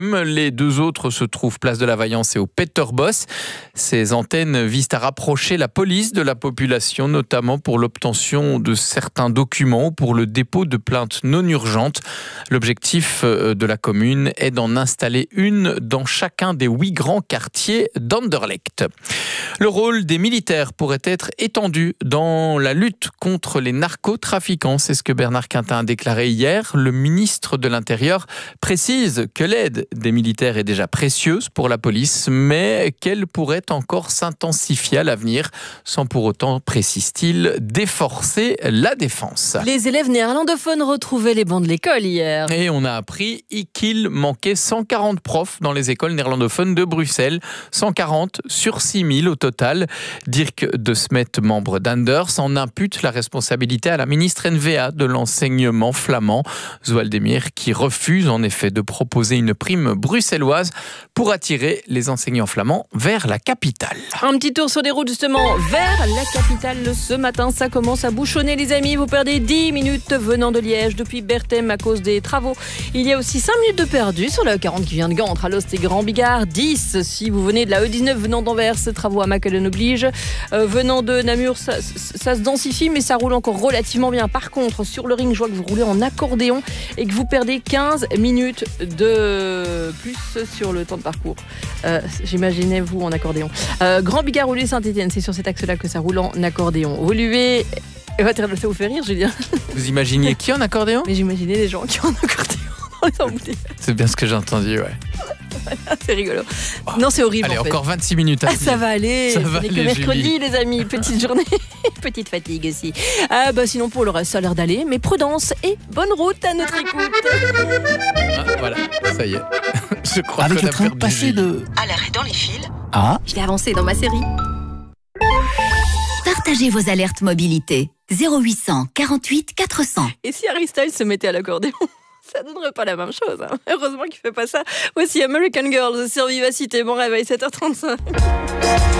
Les deux autres se trouvent place de la Vaillance et au Peterbos. Ces antennes visent à rapprocher la police de la population, notamment pour l'obtention de certains documents ou pour le dépôt de plaintes non urgentes. L'objectif de la commune est d'en installer une dans chacun des 8 grands quartiers d'Anderlecht. Le rôle des militaires pourrait être étendu dans la lutte contre les narcotrafiquants. C'est ce que Bernard Quintin a déclaré hier. Le ministre de l'Intérieur précise que l'aide des militaires est déjà précieuse pour la police, mais qu'elle pourrait encore s'intensifier à l'avenir, sans pour autant, précise-t-il, déforcer la défense. Les élèves néerlandophones retrouvaient les bancs de l'école hier. Et on a appris qu'il manquait 140 profs dans les écoles néerlandophones de Bruxelles. 140 sur 6000 au total. Dirk de Smet, membre d'Anders, en impute la responsabilité à la ministre NVA de l'enseignement flamand, Zwaldemir, qui refuse en effet de proposer une prime bruxelloise pour attirer les enseignants flamands vers la capitale. Un petit tour sur les routes justement vers la capitale. Ce matin, ça commence à bouchonner les amis. Vous perdez 10 minutes venant de Liège depuis Berthem à cause des travaux. Il y a aussi 5 minutes de perdu sur la 40 qui vient de Gand, entre Alost et Grand Bigard. 10 si vous venez de la E19 venant d'Anvers. Travaux à Macallen oblige. Venant de Namur, ça se densifie mais ça roule encore relativement bien. Par contre, sur le ring, je vois que vous roulez en accordéon et que vous perdez 15 minutes de plus sur le temps de parcours. J'imaginais vous en accordéon. Grand Bigard, Roulé Saint-Étienne, c'est sur cet axe-là que ça roule en accordéon. Voluez. Ça vous fait rire, Julien. Vous imaginiez qui en accordéon ? Mais j'imaginais des gens qui ont en accordéon dans les embouteillages. C'est bien ce que j'ai entendu, ouais. C'est rigolo. Non, c'est horrible. Allez, en fait. encore 26 minutes. Ça va aller. Ça va aller, aller, mercredi, Julie. les amis. Petite journée. Petite fatigue aussi. Sinon, pour le reste, ça a l'air d'aller. Mais prudence et bonne route à notre écoute. Voilà, ça y est. Je crois Avec qu'on le a train perdu passé Julie. de... À l'arrêt dans les fils, Je vais avancer dans ma série. Partagez vos alertes mobilité. 0800 48 400. Et si Harry Styles se mettait à l'accordéon, ça donnerait pas la même chose. Hein. Heureusement qu'il fait pas ça. Voici American Girls sur Vivacité. Bon réveil, 7h35.